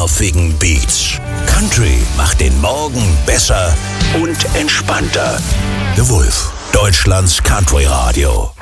fluffigen Beats. Country macht den Morgen besser und entspannter. The Wolf, Deutschlands Country Radio.